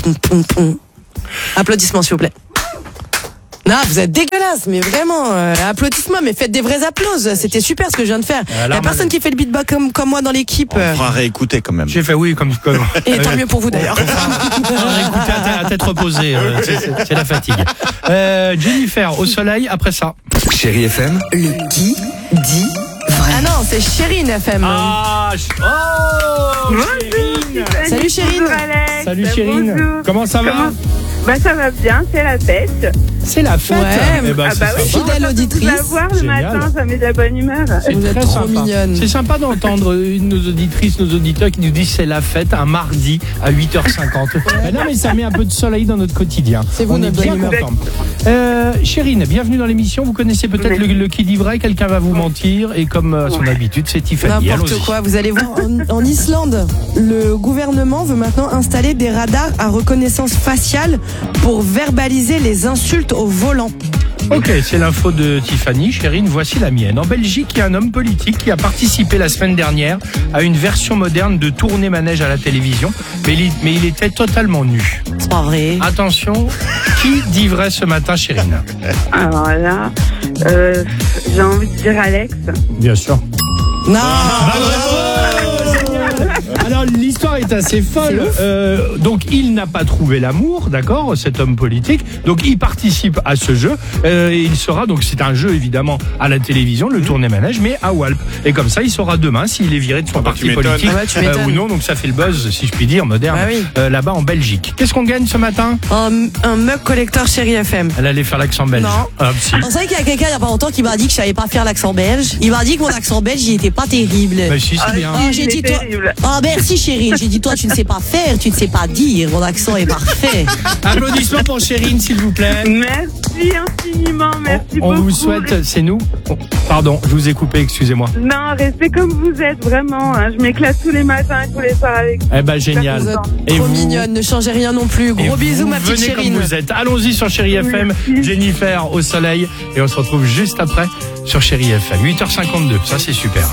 Applaudissements, s'il vous plaît. Non, vous êtes dégueulasse, mais vraiment, applaudissements, mais faites des vrais applauses. C'était super ce que je viens de faire. Il y a personne qui fait le beatbox comme moi dans l'équipe. On fera réécouter quand même. J'ai fait oui, comme. Et tant mieux pour vous d'ailleurs. On fera réécouter à tête reposée. C'est la fatigue. Jennifer, au soleil, après ça. Chérie FM. Le qui dit vrai. Ah non, c'est Chérine FM. Chérine. Salut Chérine. Bonjour Alex. Salut Chérine. Bonjour. Comment ça va? Ça va bien, c'est la fête. C'est la fête. Ouais. Eh ben, c'est oui, sympa. Fidèle auditrice. Vous voir le Génial. matin, ça met de la bonne humeur. C'est Vous êtes très trop sympa. mignonne. C'est sympa d'entendre nos auditrices, nos auditeurs qui nous disent c'est la fête un mardi à 8h50. Non mais ça met un peu de soleil dans notre quotidien. C'est vous, On est notre bien bonne humeur. contents. Chérine, bienvenue dans l'émission. Vous connaissez peut-être le qui dit vrai, quelqu'un va vous mentir et comme à son habitude, c'est Tiffany. N'importe Allons-y. quoi, vous allez voir. En Islande, le gouvernement veut maintenant installer des radars à reconnaissance faciale pour verbaliser les insultes au volant. Ok, c'est l'info de Tiffany. Chérine, voici la mienne. En Belgique, il y a un homme politique qui a participé la semaine dernière à une version moderne de Tourner Manège à la télévision, mais il était totalement nu. C'est pas vrai. Attention, qui dit vrai ce matin, Chérine? Alors là, j'ai envie de dire Alex. Bien sûr. Non. Alors l'histoire est assez folle. Donc il n'a pas trouvé l'amour, d'accord, cet homme politique. Donc il participe à ce jeu. Et il sera donc c'est un jeu évidemment à la télévision, le Tourner Manège, mais à Walp. Et comme ça, il saura demain s'il est viré de son parti tu m'étonnes. politique Ah ouais, tu m'étonnes. ou non. Donc ça fait le buzz, si je puis dire, moderne, Ah oui. là-bas en Belgique. Qu'est-ce qu'on gagne ce matin? Un mug collector Chérie FM. Elle allait faire l'accent belge. Non. Ah, si. On savait qu'il y a quelqu'un il y a pas longtemps qui m'a dit que je savais pas faire l'accent belge. Il m'a dit que mon accent belge il était pas terrible. Bah, si, c'est bien. Ah, j'ai il dit est toi. terrible. Ah merci chérie, j'ai dit toi tu ne sais pas faire, tu ne sais pas dire, mon accent est parfait. Applaudissements pour Chérine, s'il vous plaît. Merci infiniment, merci On beaucoup. vous souhaite, c'est nous. Pardon, je vous ai coupé, excusez-moi. Non, restez comme vous êtes, vraiment. Je m'éclate tous les matins, tous les soirs avec vous. Eh ben génial. Vous êtes Et trop vous mignonne, ne changez rien non plus. Et Gros bisous vous ma petite venez Chérine. comme vous êtes. Allons-y sur Chérie FM, Merci. Jennifer au soleil et on se retrouve juste après sur Chérie FM. 8h52, ça c'est super.